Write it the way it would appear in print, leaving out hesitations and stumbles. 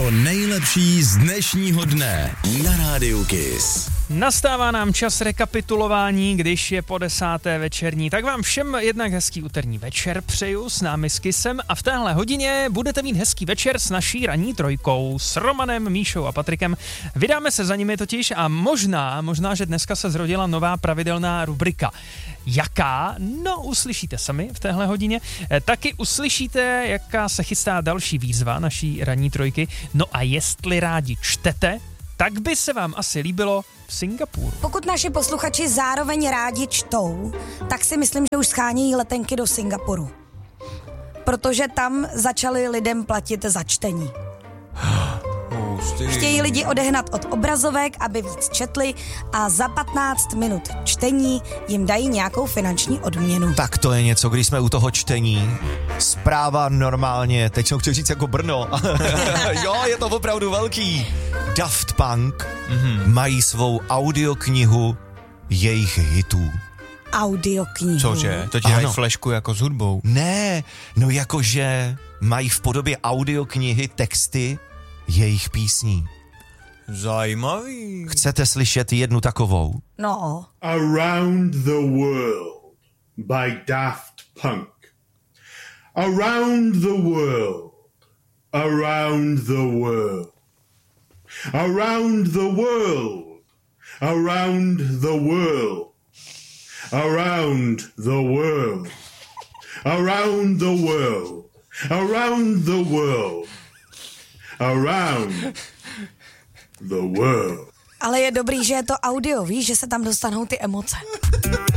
To nejlepší z dnešního dne na Rádiu Kiss. Nastává nám čas rekapitulování, když je po 10. večerní. Tak vám všem jednak hezký úterní večer přeju s námi s Kissem a v téhle hodině budete mít hezký večer s naší ranní trojkou, s Romanem, Míšou a Patrikem. Vydáme se za nimi totiž a možná, že dneska se zrodila nová pravidelná rubrika. Jaká? No, uslyšíte sami v téhle hodině. Taky uslyšíte, jaká se chystá další výzva naší ranní trojky. No a jestli rádi čtete, tak by se vám asi líbilo v Singapuru. Pokud naši posluchači zároveň rádi čtou, tak si myslím, že už schánějí letenky do Singapuru. Protože tam začali lidem platit za čtení. Chtějí lidi odehnat od obrazovek, aby víc četli a za 15 minut čtení jim dají nějakou finanční odměnu. Tak to je něco, když jsme u toho čtení. Zpráva normálně, teď jsem chtěl říct jako Brno. Jo, je to opravdu velký. Daft Punk mají svou audioknihu jejich hitů. Audioknihu. Cože? To ti dají flešku jako s hudbou? Ne, no jakože mají v podobě audioknihy texty jejich písní. Zajímavý. Chcete slyšet jednu takovou? No. Around the World by Daft Punk. Around the world. Around the world. Around the world. Around the world. Around the world. Around the world. Around the world. Around the world. Ale je dobrý, že je to audio, víš, že se tam dostanou ty emoce.